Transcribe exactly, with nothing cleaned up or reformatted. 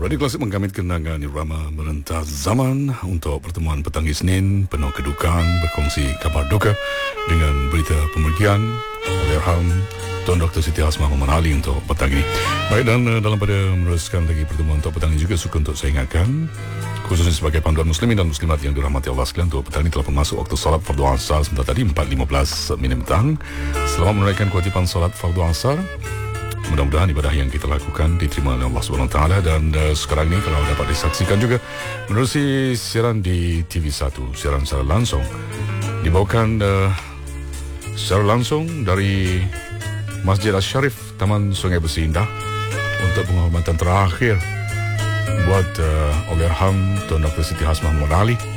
Radio Klasik menggamit kenangan irama merentas zaman untuk pertemuan petang Isnin penuh kedukaan, berkongsi kabar duka dengan berita pemergian Allahyarham Tuan Doktor Siti Hasmah Muhammad Ali untuk petang ini. Baik, dan uh, dalam pada meneruskan lagi pertemuan untuk petang ini juga suka untuk saya ingatkan, khususnya sebagai panduan muslimin dan muslimat yang dirahmati Allah sekalian, untuk petang ini telah pun masuk waktu salat fardu asar sebentar tadi empat lima belas minit petang. Selamat menunaikan kewajipan salat fardu asar. Mudah-mudahan ibadah yang kita lakukan diterima oleh Allah Subhanahu Wa Taala. Dan uh, sekarang ini kalau dapat disaksikan juga menerusi siaran di T V satu, siaran secara langsung dibawakan uh, secara langsung dari Masjid Asy-Syarif Taman Sungai Besi Indah untuk penghormatan terakhir buat uh, Allahyarham Tuan Doktor Siti Hasmah Muhammad Ali